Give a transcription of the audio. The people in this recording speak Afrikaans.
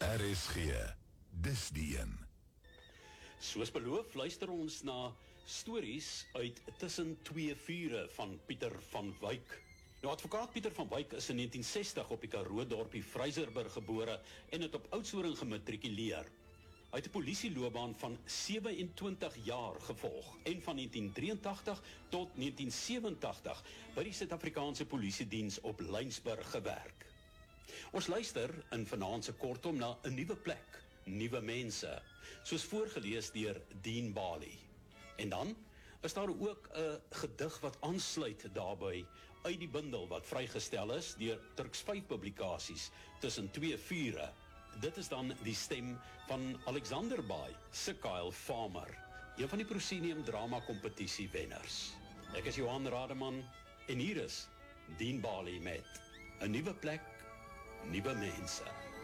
RSG, dis die een. Soos beloof, luister ons na stories uit Tussen Twee Vure van Pieter van Wyk. Nou, advokaat Pieter van Wyk is in 1960 op die Karoo dorpie Vryserburg gebore en het op Oudtshoorn gematrikuleer. Hy het 'n polisieloopbaan van 27 jaar gevolg en van 1983 tot 1987 by die Suid-Afrikaanse Polisiediens op Lynsburg gewerk. Ons luister in vanaand se kortom na 'n nuwe plek, nuwe mense, soos voorgelees deur Dean Bali. En dan is daar ook 'n gedig wat aansluit daarbey uit die bundel wat vrygestel is deur Turks 5 publikasies Tussen Twee Vure. Dit is dan die stem van Alexander Baai se Kyle Farmer, een van die Proscenium Drama Kompetisie wenners. Ek is Johan Rademan en hier is Dean Bali met 'n nuwe plek, nuwe mense.